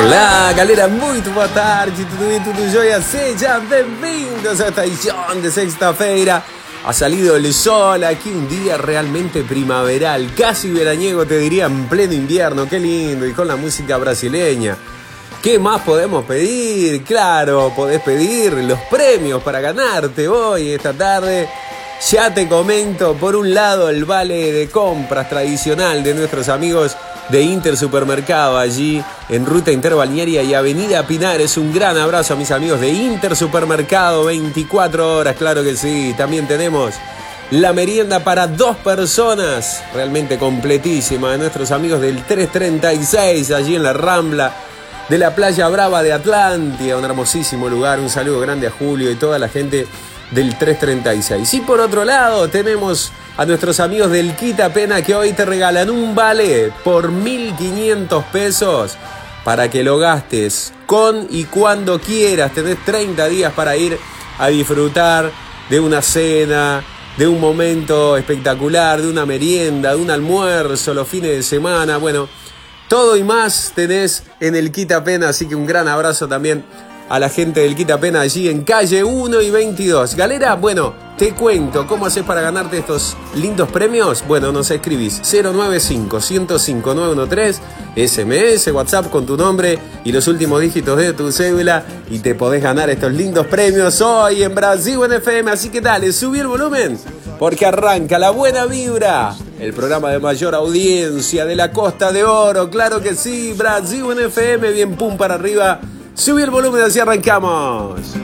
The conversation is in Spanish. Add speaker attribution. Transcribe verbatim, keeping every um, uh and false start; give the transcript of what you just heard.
Speaker 1: Olá, galera, muito boa tarde, tudo bem, tudo jóia? Sejam bem-vindos a esta edición de sexta-feira. Ha salido el sol, aquí un día realmente primaveral, casi veraniego, te diría, en pleno invierno, qué lindo, y con la música brasileña. ¿Qué más podemos pedir? Claro, podés pedir los premios para ganarte hoy, esta tarde. Ya te comento, por un lado, el vale de compras tradicional de nuestros amigos de Inter Supermercado, allí en Ruta Interbalnearia y Avenida Pinares. Un gran abrazo a mis amigos de Inter Supermercado, veinticuatro horas, claro que sí. También tenemos la merienda para dos personas, realmente completísima, de nuestros amigos del trescientos treinta y seis, allí en la Rambla de la Playa Brava de Atlántida, un hermosísimo lugar. Un saludo grande a Julio y toda la gente del trescientos treinta y seis. Y por otro lado tenemos a nuestros amigos del Quitapena, que hoy te regalan un vale por mil quinientos pesos para que lo gastes con y cuando quieras. Tenés treinta días para ir a disfrutar de una cena, de un momento espectacular, de una merienda, de un almuerzo, los fines de semana. Bueno, todo y más tenés en el Quitapena, así que un gran abrazo también a la gente del Quitapena allí en calle uno y veintidós. Galera, bueno, te cuento cómo haces para ganarte estos lindos premios. Bueno, nos escribís cero nueve cinco, ciento cinco, nueve uno tres, S M S, WhatsApp con tu nombre y los últimos dígitos de tu cédula y te podés ganar estos lindos premios hoy en Brasil en F M. Así que dale, subí el volumen porque arranca La Buena Vibra, el programa de mayor audiencia de la Costa de Oro. Claro que sí, Brasil en F M, bien pum para arriba. Subí el volumen, así arrancamos.